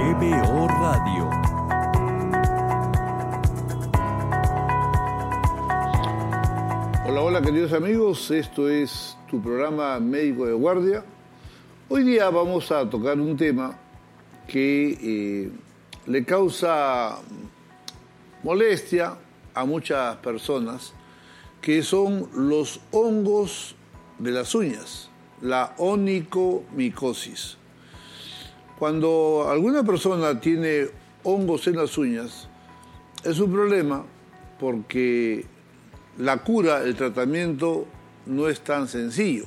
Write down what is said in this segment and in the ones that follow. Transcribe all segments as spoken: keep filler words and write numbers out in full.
V O Radio. Hola, hola queridos amigos, esto es tu programa Médico de Guardia. Hoy día vamos a tocar un tema que eh, le causa molestia a muchas personas, que son los hongos de las uñas, la onicomicosis. Cuando alguna persona tiene hongos en las uñas, es un problema porque la cura, el tratamiento no es tan sencillo.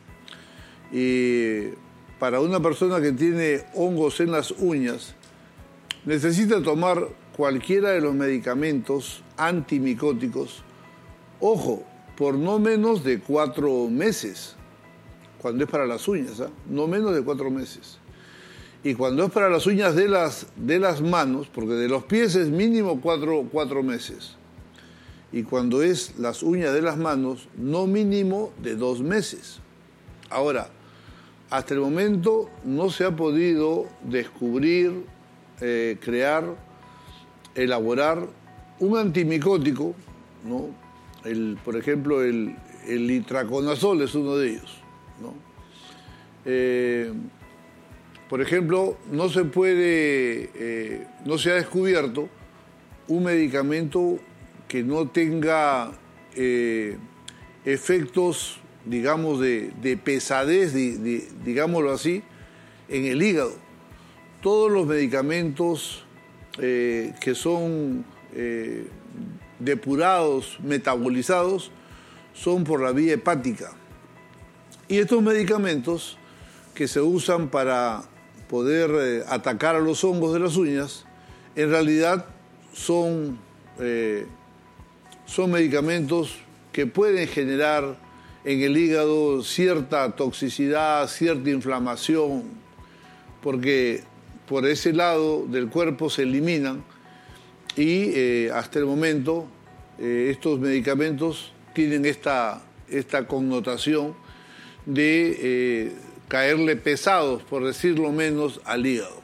Y para una persona que tiene hongos en las uñas, necesita tomar cualquiera de los medicamentos antimicóticos, ojo, por no menos de cuatro meses, cuando es para las uñas, ¿eh? no menos de cuatro meses. Y cuando es para las uñas de las, de las manos, porque de los pies es mínimo cuatro, cuatro meses. Y cuando es las uñas de las manos, no mínimo de dos meses. Ahora, hasta el momento no se ha podido descubrir, eh, crear, elaborar un antimicótico, ¿no? El, por ejemplo, el, el itraconazol es uno de ellos, ¿no? Eh, por ejemplo, no se puede, eh, no se ha descubierto un medicamento que no tenga eh, efectos, digamos, de, de pesadez, de, de, digámoslo así, en el hígado. Todos los medicamentos eh, que son eh, depurados, metabolizados, son por la vía hepática. Y estos medicamentos que se usan para poder eh, atacar a los hongos de las uñas, en realidad son... Eh, Son medicamentos que pueden generar en el hígado cierta toxicidad, cierta inflamación, porque por ese lado del cuerpo se eliminan y eh, hasta el momento eh, estos medicamentos tienen esta, esta connotación de eh, caerle pesados, por decirlo menos, al hígado.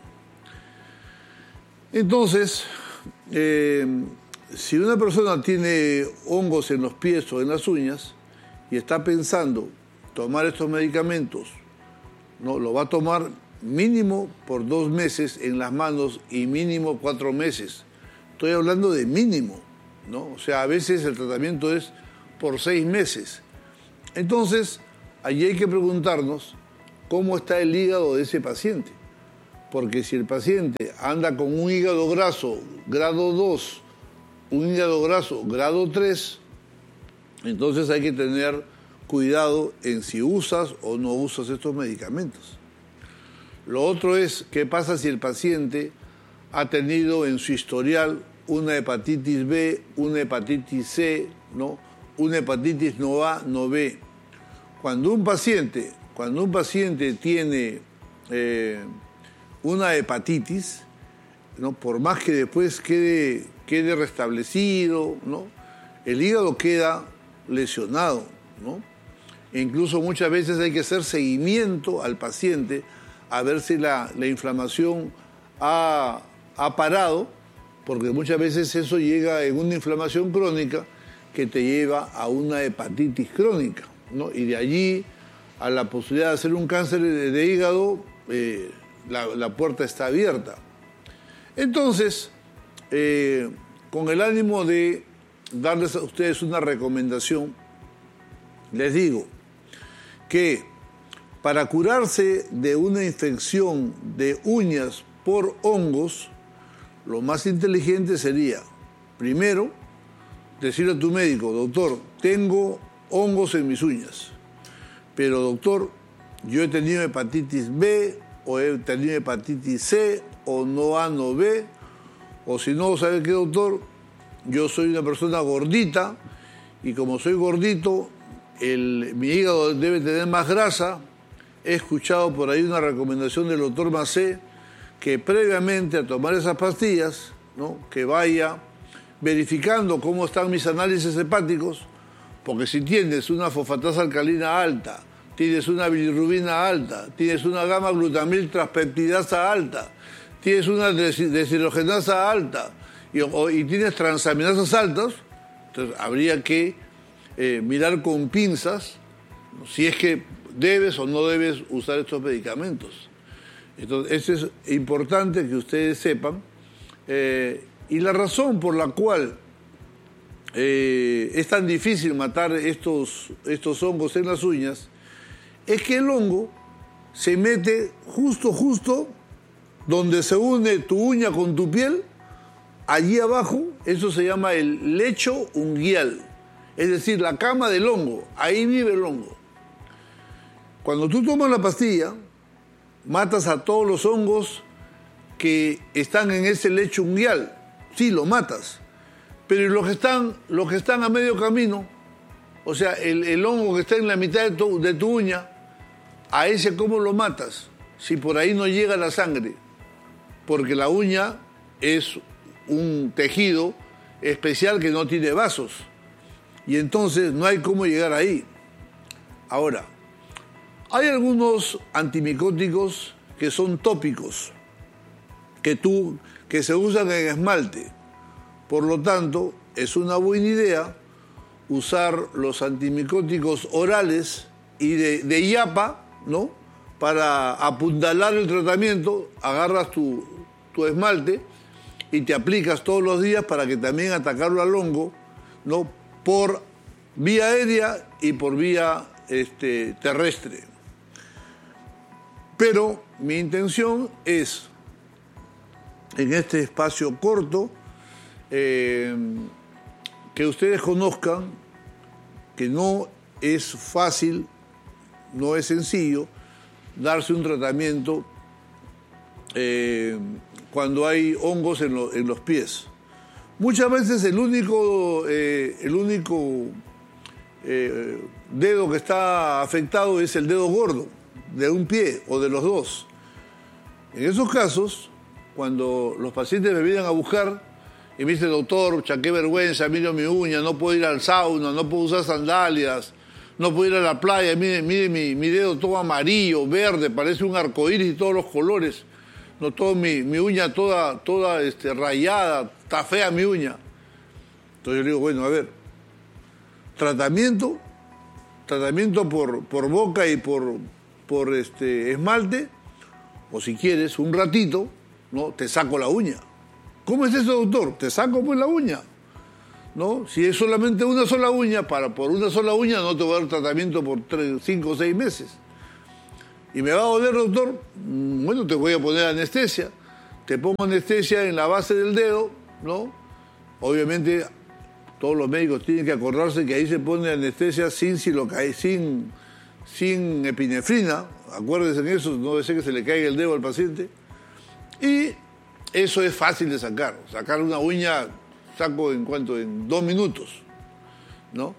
Entonces, eh, si una persona tiene hongos en los pies o en las uñas y está pensando tomar estos medicamentos, ¿no? Lo va a tomar mínimo por dos meses en las manos y mínimo cuatro meses. Estoy hablando de mínimo, ¿no? O sea, a veces el tratamiento es por seis meses. Entonces, allí hay que preguntarnos cómo está el hígado de ese paciente. Porque si el paciente anda con un hígado graso grado dos, un hígado graso grado tres, entonces hay que tener cuidado en si usas o no usas estos medicamentos. Lo otro es, ¿qué pasa si el paciente ha tenido en su historial una hepatitis B, una hepatitis C, ¿no? Una hepatitis no A, no B? Cuando un paciente, cuando un paciente tiene eh, una hepatitis, ¿no? Por más que después quede... quede restablecido, ¿no? El hígado queda lesionado, ¿no? E incluso muchas veces hay que hacer seguimiento al paciente a ver si la, la inflamación ha, ha parado, porque muchas veces eso llega en una inflamación crónica que te lleva a una hepatitis crónica, ¿no? Y de allí a la posibilidad de hacer un cáncer de, de hígado, eh, la, la puerta está abierta. Entonces, Eh, con el ánimo de darles a ustedes una recomendación, les digo que para curarse de una infección de uñas por hongos, lo más inteligente sería, primero, decirle a tu médico: doctor, tengo hongos en mis uñas, pero doctor, yo he tenido hepatitis B, o he tenido hepatitis C, o no A, no B, o si no, ¿sabe qué, doctor? Yo soy una persona gordita y como soy gordito, el, mi hígado debe tener más grasa. He escuchado por ahí una recomendación del doctor Macé que previamente a tomar esas pastillas, ¿no? Que vaya verificando cómo están mis análisis hepáticos, porque si tienes una fosfatasa alcalina alta, tienes una bilirrubina alta, tienes una gamma glutamil transpeptidasa alta, tienes una deshidrogenasa alta y, o, y tienes transaminasas altas, entonces habría que eh, mirar con pinzas si es que debes o no debes usar estos medicamentos. Entonces, eso es importante que ustedes sepan. Eh, y la razón por la cual eh, es tan difícil matar estos, estos hongos en las uñas es que el hongo se mete justo, justo donde se une tu uña con tu piel, allí abajo. Eso se llama el lecho unguial, es decir, la cama del hongo, ahí vive el hongo. Cuando tú tomas la pastilla, matas a todos los hongos que están en ese lecho unguial. Sí, lo matas. Pero los que están, los que están a medio camino, o sea, el, el hongo que está en la mitad de tu, de tu uña, a ese ¿cómo lo matas? Si por ahí no llega la sangre. Porque la uña es un tejido especial que no tiene vasos. Y entonces no hay cómo llegar ahí. Ahora, hay algunos antimicóticos que son tópicos, que, tú, que se usan en esmalte. Por lo tanto, es una buena idea usar los antimicóticos orales y de, de yapa, ¿no? Para apuntalar el tratamiento, agarras tu, tu esmalte y te aplicas todos los días para que también atacarlo al hongo, ¿no? Por vía aérea y por vía este, terrestre. Pero mi intención es, en este espacio corto, eh, que ustedes conozcan que no es fácil, no es sencillo darse un tratamiento eh, cuando hay hongos en, lo, en los pies. Muchas veces el único, eh, el único eh, dedo que está afectado es el dedo gordo de un pie o de los dos. En esos casos, cuando los pacientes me vienen a buscar y me dicen, doctor, cha, qué vergüenza, miro mi uña, no puedo ir al sauna, no puedo usar sandalias, no puedo ir a la playa, mire, mire mi, mi dedo todo amarillo, verde, parece un arcoíris y todos los colores, no, todo mi, mi uña toda, toda este, rayada, está fea mi uña. Entonces yo le digo, bueno, a ver, tratamiento, tratamiento por, por boca y por, por este, esmalte, o si quieres, un ratito, ¿no? Te saco la uña. ¿Cómo es eso, doctor? Te saco pues la uña, ¿no? Si es solamente una sola uña, para por una sola uña no te voy a dar tratamiento por tres, cinco o seis meses. ¿Y me va a doler, doctor? Bueno, te voy a poner anestesia. Te pongo anestesia en la base del dedo, ¿no? Obviamente, todos los médicos tienen que acordarse que ahí se pone anestesia sin silocaína, sin, sin epinefrina. Acuérdense en eso, no desee que se le caiga el dedo al paciente. Y eso es fácil de sacar. Sacar una uña, saco en cuanto, en dos minutos, ¿no?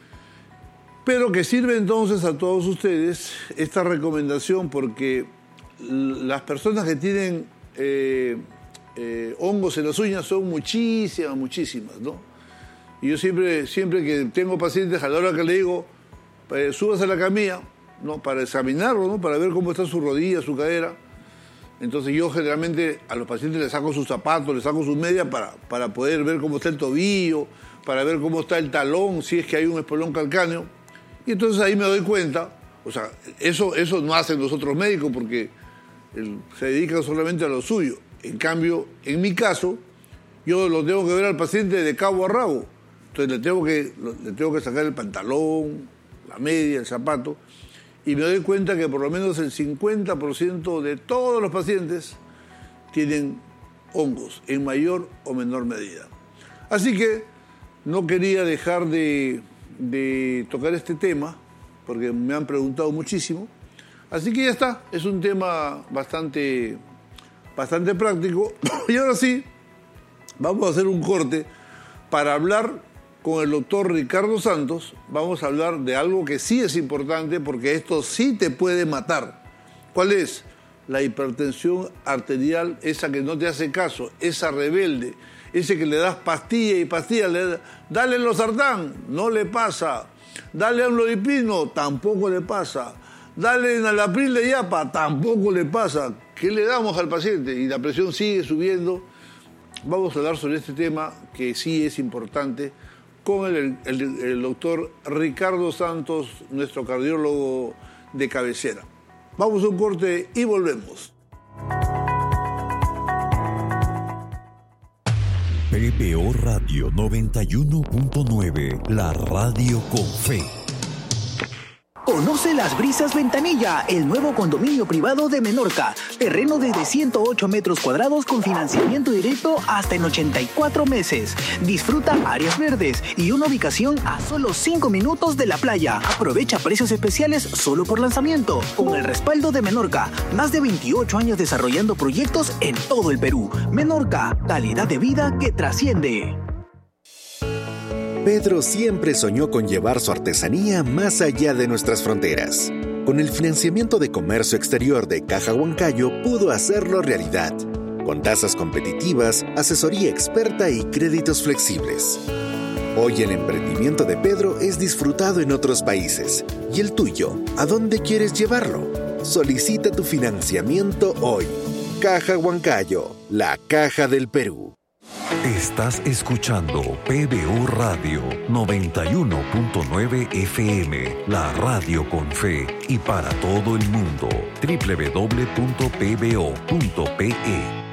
Pero que sirve entonces a todos ustedes esta recomendación, porque las personas que tienen eh, eh, hongos en las uñas son muchísimas, muchísimas, ¿no? Y yo siempre, siempre que tengo pacientes, a la hora que le digo, eh, súbase a la camilla, ¿no? Para examinarlo, ¿no? Para ver cómo está su rodilla, su cadera. Entonces yo generalmente a los pacientes les saco sus zapatos, les saco sus medias para, para poder ver cómo está el tobillo, para ver cómo está el talón, si es que hay un espolón calcáneo. Y entonces ahí me doy cuenta, o sea, eso, eso no hacen los otros médicos porque el, se dedican solamente a lo suyo. En cambio, en mi caso, yo lo tengo que ver al paciente de cabo a rabo. Entonces le tengo que, le tengo que sacar el pantalón, la media, el zapato, y me doy cuenta que por lo menos el cincuenta por ciento de todos los pacientes tienen hongos, en mayor o menor medida. Así que no quería dejar de, de tocar este tema, porque me han preguntado muchísimo. Así que ya está, es un tema bastante, bastante práctico. Y ahora sí, vamos a hacer un corte para hablar con el doctor Ricardo Santos. Vamos a hablar de algo que sí es importante, porque esto sí te puede matar. ¿Cuál es? La hipertensión arterial, esa que no te hace caso, esa rebelde, ese que le das pastilla y pastilla, le, dale losartán, no le pasa. Dale amlodipino, tampoco le pasa. Dale enalapril de yapa, tampoco le pasa. ¿Qué le damos al paciente? Y la presión sigue subiendo. Vamos a hablar sobre este tema que sí es importante con el, el, el doctor Ricardo Santos, nuestro cardiólogo de cabecera. Vamos a un corte y volvemos. P B O Radio noventa y uno punto nueve, la radio con fe. Conoce Las Brisas Ventanilla, el nuevo condominio privado de Menorca. Terreno desde ciento ocho metros cuadrados con financiamiento directo hasta en ochenta y cuatro meses. Disfruta áreas verdes y una ubicación a solo cinco minutos de la playa. Aprovecha precios especiales solo por lanzamiento. Con el respaldo de Menorca, más de veintiocho años desarrollando proyectos en todo el Perú. Menorca, calidad de vida que trasciende. Pedro siempre soñó con llevar su artesanía más allá de nuestras fronteras. Con el financiamiento de comercio exterior de Caja Huancayo pudo hacerlo realidad, con tasas competitivas, asesoría experta y créditos flexibles. Hoy el emprendimiento de Pedro es disfrutado en otros países. ¿Y el tuyo? ¿A dónde quieres llevarlo? Solicita tu financiamiento hoy. Caja Huancayo, la Caja del Perú. Estás escuchando P B O Radio noventa y uno punto nueve F M, la radio con fe y para todo el mundo. doble u doble u doble u punto p b o punto p e.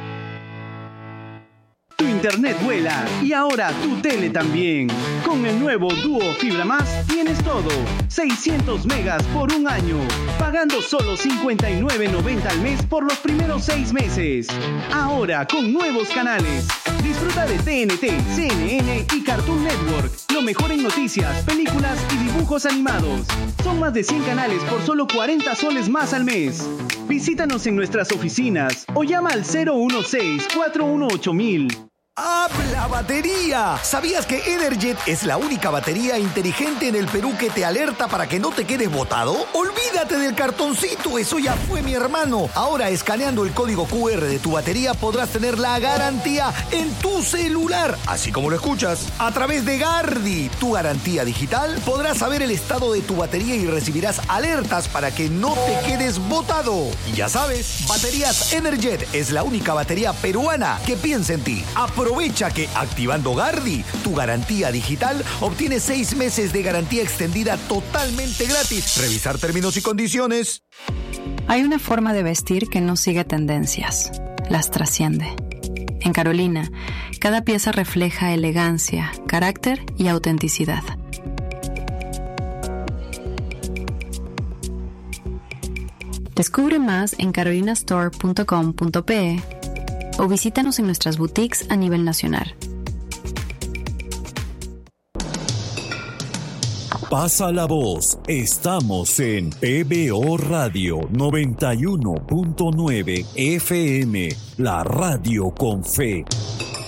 Tu internet vuela y ahora tu tele también. Con el nuevo Duo Fibra Más tienes todo. seiscientos megas por un año, pagando solo cincuenta y nueve noventa al mes por los primeros seis meses. Ahora con nuevos canales. Disfruta de T N T, C N N y Cartoon Network. Lo mejor en noticias, películas y dibujos animados. Son más de cien canales por solo cuarenta soles más al mes. Visítanos en nuestras oficinas o llama al cero uno seis, cuatro uno ocho mil. ¡Habla batería! ¿Sabías que Energet es la única batería inteligente en el Perú que te alerta para que no te quedes botado? ¡Olvídate del cartoncito! ¡Eso ya fue, mi hermano! Ahora, escaneando el código Q R de tu batería, podrás tener la garantía en tu celular. Así como lo escuchas. A través de Gardi, tu garantía digital, podrás saber el estado de tu batería y recibirás alertas para que no te quedes botado. Y ya sabes, Baterías Energet es la única batería peruana que piensa en ti. Aprovecha que activando Gardi, tu garantía digital, obtienes seis meses de garantía extendida totalmente gratis. Revisar términos y condiciones. Hay una forma de vestir que no sigue tendencias, las trasciende. En Carolina, cada pieza refleja elegancia, carácter y autenticidad. Descubre más en carolina store punto com punto p e o visítanos en nuestras boutiques a nivel nacional. Pasa la voz, estamos en P B O Radio noventa y uno punto nueve F M, la radio con fe.